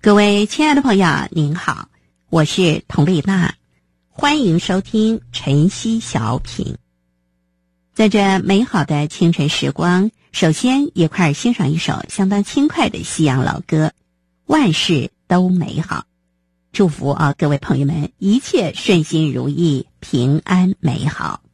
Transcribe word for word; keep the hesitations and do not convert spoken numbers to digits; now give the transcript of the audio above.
各位亲爱的朋友，您好，我是佟丽娜，欢迎收听晨曦小品。在这美好的清晨时光，首先一块儿欣赏一首相当轻快的西洋老歌，万事都美好。祝福啊，各位朋友们一切顺心如意，平安美好。